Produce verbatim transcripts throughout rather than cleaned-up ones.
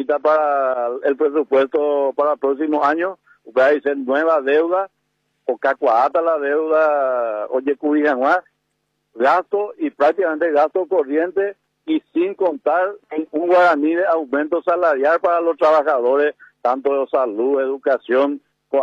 ahorita para el presupuesto para el próximo año, va a ser nueva deuda, o cacuata la deuda, oye, cubijanua, gasto y prácticamente gasto corriente, y sin contar en un guaraní de aumento salarial para los trabajadores, tanto de salud, educación,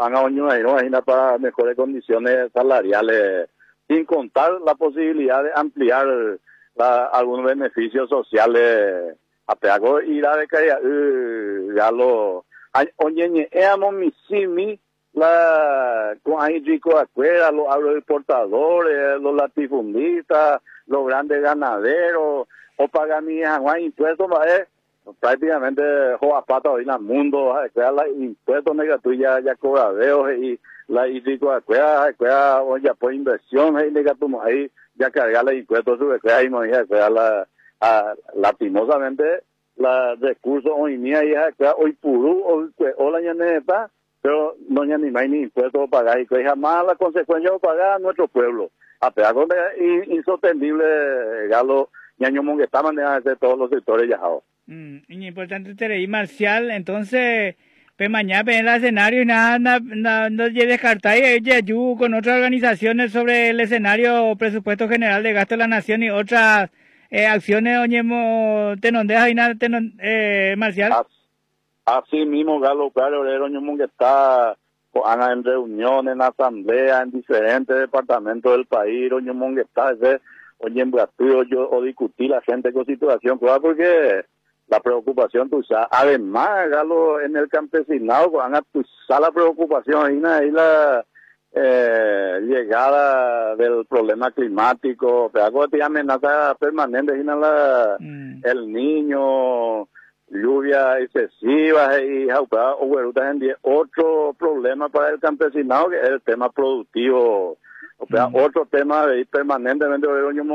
para mejores condiciones salariales, sin contar la posibilidad de ampliar la, algunos beneficios sociales a peago y la de que ya lo oye éramos misimi la con ahí rico afuera los agroexportadores, los latifundistas, los grandes ganaderos o pagan mi impuestos para prácticamente joa pata hoy en el mundo crear los impuestos negativos ya ya cobradeos y la y rico afuera crear o ya por inversión ahí negativos ahí ya cargar los impuestos sobre crear y no ya crear la a, lastimosamente la recursos hoy día ya crear hoy puro o la ñaneta pero no ya ni más ni impuestos pagar y que jamás la consecuencia de pagar a nuestro pueblo a pesar de insostenible galo ñaño mongueta manera de todos los sectores ya mm, importante tener Marcial entonces pues mañana en el escenario y nada no no, no descartar y ayuda con otras organizaciones sobre el escenario presupuesto general de gasto de la nación y otras eh, acciones oñemo tenondeja y nada tenon, eh, Marcial. As, así mismo galo claro el oñemo que está en reuniones, en asamblea, en diferentes departamentos del país, oñemo que está ese oñemo yo o discutir la gente con situación claro porque la preocupación tú sabes, además galo en el campesinado van a usar la preocupación ahí la eh, llegada del problema climático, pero hay amenaza permanente ahí la mm. el niño, lluvia excesiva y otro problema para el campesinado que es el tema productivo, o sea, mm. otro tema de permanentemente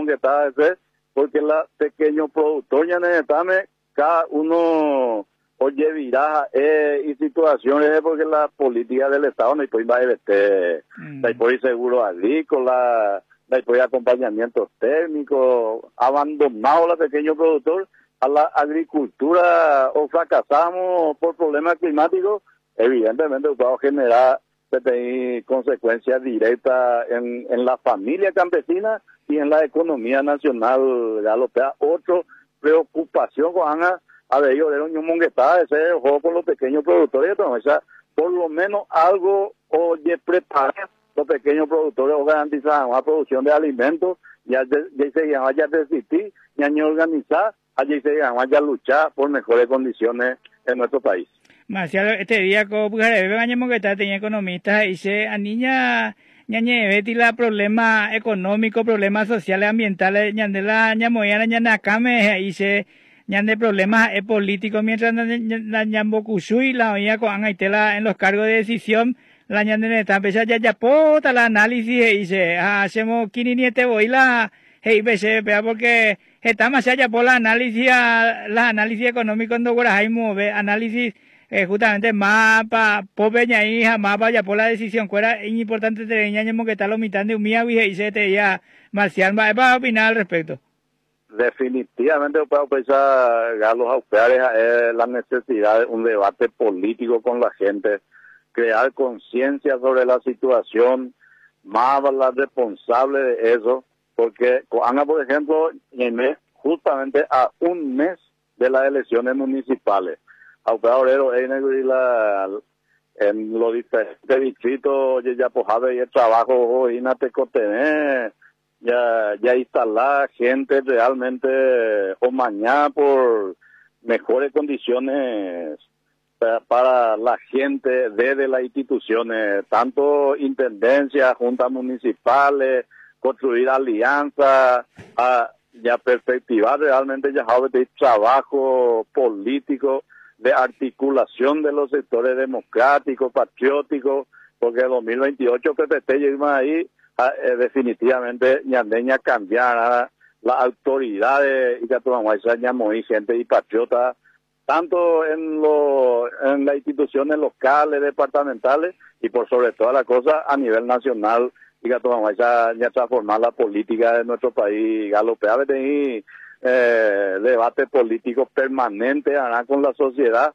porque la pequeño productor ya necesitame cada uno oye viraja eh, y situaciones porque la política del Estado no hay por este mm. no hay por seguro agrícola, no hay por acompañamiento técnico, abandonado la pequeño productor a la agricultura o fracasamos por problemas climáticos, evidentemente va a generar consecuencias directas en, en la familia campesina y en la economía nacional galopea. Otro preocupación con a ver yo de un mongueta ese juego por los pequeños productores o sea, por lo menos algo oye prepara los pequeños productores o garantizar una producción de alimentos ya ya se llama ya resistir ya ni organizar allí se llama ya luchar por mejores condiciones en nuestro país. Marcial este día como pues mongueta tenía economistas y se a niña ñañe Betty la problema económico, problemas sociales, ambientales, ñande la ñamoyana ñanacame y se ñande problemas eh, políticos mientras la ñambocusui la oía con Angaitela en los cargos de decisión la ñande neta pesa ya ya pota la análisis y se hacemos quiniente voy la hey pese pea porque estamos ya por la análisis la análisis económico no guarajaimo ve análisis Eh, justamente más para popeña hija más vaya por la decisión fuera es importante tener ñaño que está lo mitad de un mía y se te ya Marcial va a opinar al respecto. Definitivamente para pensar Carlos Aupeares es la necesidad de un debate político con la gente, crear conciencia sobre la situación, más la responsable de eso, porque Ana por ejemplo justamente a un mes de las elecciones municipales Obrero en la en los diferentes distritos ya pojave y el trabajo y natecotené ya ya instalar gente realmente o mañana por mejores condiciones para, para la gente desde las instituciones tanto intendencias, juntas municipales, construir alianzas, a, ya perspectivar realmente ya de trabajo político de articulación de los sectores democráticos, patrióticos, porque en dos mil veintiocho P P T llegamos ahí a, eh, definitivamente ñandeña cambiar a las autoridades y que tomamos y gente y patriota tanto en lo, en las instituciones locales, departamentales y por sobre todas las cosas a nivel nacional y que tomamos ya transformar la política de nuestro país galopear y Eh, debate político permanente ¿verdad? Con la sociedad